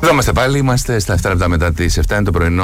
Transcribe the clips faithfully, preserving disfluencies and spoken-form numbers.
Εδώ είμαστε πάλι, είμαστε στα επτά λεπτά μετά τις επτά, είναι το πρωινό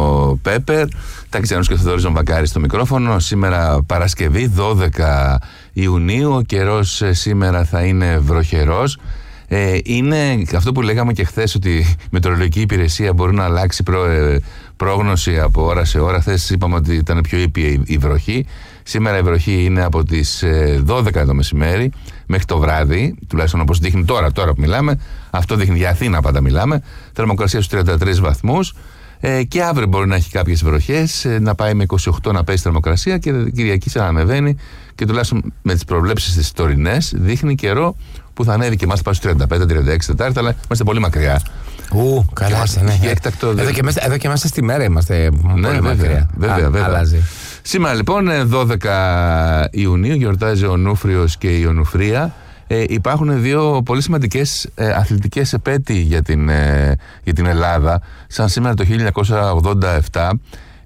Πέπερ. Τάκης Γιαννούς και Θοδωρής Βακάρης στο μικρόφωνο. Σήμερα Παρασκευή, δώδεκα Ιουνίου. Ο καιρός σήμερα θα είναι βροχερός. Ε, είναι αυτό που λέγαμε και χθες, ότι η μετεωρολογική υπηρεσία μπορεί να αλλάξει προ, ε, πρόγνωση από ώρα σε ώρα. Χθες είπαμε ότι ήταν πιο ήπια η, η βροχή. Σήμερα η βροχή είναι από τις ε, δώδεκα το μεσημέρι μέχρι το βράδυ, τουλάχιστον όπως δείχνει τώρα, τώρα που μιλάμε. Αυτό δείχνει για Αθήνα, πάντα μιλάμε. Θερμοκρασία στους τριάντα τρεις βαθμούς. Ε, και αύριο μπορεί να έχει κάποιες βροχές, ε, να πάει με είκοσι οκτώ να πέσει θερμοκρασία και Κυριακή σαν ανεβαίνει. Και τουλάχιστον με τις προβλέψεις τις τωρινές δείχνει καιρό που θα ανέβει και εμάς πάει στους τριάντα πέντε τριάντα έξι Τετάρτη, αλλά είμαστε πολύ μακριά. Ου, καλά είστε, ναι. Έκτακτο, εδώ, και μέσα, εδώ και μέσα στη μέρα είμαστε ναι, πολύ βέβαια, μακριά. Βέβαια, Α, βέβαια. Αλλάζει. Σήμερα λοιπόν δώδεκα Ιουνίου γιορτάζει ο Νούφριος και η Ονουφρία. Ε, υπάρχουν δύο πολύ σημαντικές ε, αθλητικές επέτειοι για την, ε, για την Ελλάδα. Σαν σήμερα το χίλια εννιακόσια ογδόντα επτά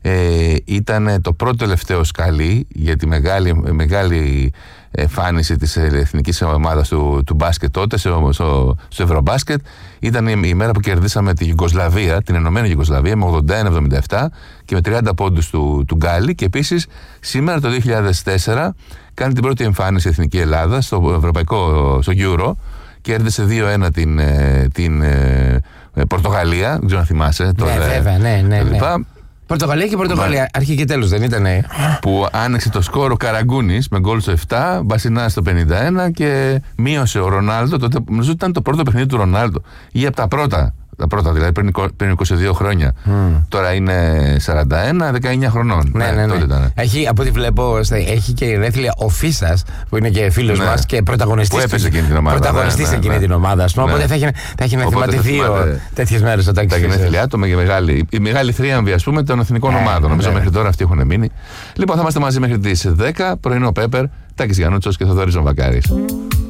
ε, ήταν το πρώτο τελευταίο σκαλί για τη μεγάλη, μεγάλη εμφάνιση της εθνικής ομάδας του, του μπάσκετ τότε στο, στο, στο Ευρωμπάσκετ. Ήταν η, η μέρα που κερδίσαμε τη Γιουγκοσλαβία, την ενωμένη Γιουγκοσλαβία, με ογδόντα ένα εβδομήντα επτά και με τριάντα πόντους του, του Γκάλι. Και επίσης σήμερα το δύο χιλιάδες τέσσερα κάνει την πρώτη εμφάνιση η Εθνική Ελλάδα στο Ευρωπαϊκό, στο Euro. Κέρδισε δύο ένα την, την, την Πορτογαλία, δεν ξέρω αν θυμάσαι. Ναι, το, βέβαια, ναι, ναι, ναι. Πορτογαλία και Πορτογαλία, ναι. Αρχή και τέλος δεν ήτανε. Που άνοιξε το σκόρο Καραγκούνης με γκολ στο επτά, Μπασινά στο πενήντα ένα και μείωσε ο Ρονάλντο. Τότε νομίζω ήταν το πρώτο παιχνίδι του Ρονάλντο ή από τα πρώτα. Τα πρώτα, δηλαδή πριν, πριν είκοσι δύο χρόνια. Mm. Τώρα είναι σαράντα ένα, δεκαεννιά χρονών. Ναι, ναι, ναι. Τότε ήταν. Έχει, από ό,τι βλέπω, έχει και γενέθλια ο Φίσας, που είναι και φίλος ναι. μας και πρωταγωνιστής. Που έπαιζε εκείνη την ομάδα. Πρωταγωνιστής ναι, εκείνη ναι. την ομάδα. Ναι. Οπότε θα έχει, θα έχει να θυμάται δύο τέτοιες μέρες ο Τάκης. Τα γενέθλιά του, με μεγάλη, η μεγάλη θρίαμβη, ας πούμε, των εθνικών yeah, ομάδων. Νομίζω yeah. μέχρι τώρα αυτοί έχουν μείνει. Λοιπόν, θα είμαστε μαζί μέχρι τις δέκα, πρωινό Πέπερ, Τάκης Γιαννούτσος και Θοδωρής Βακάρης.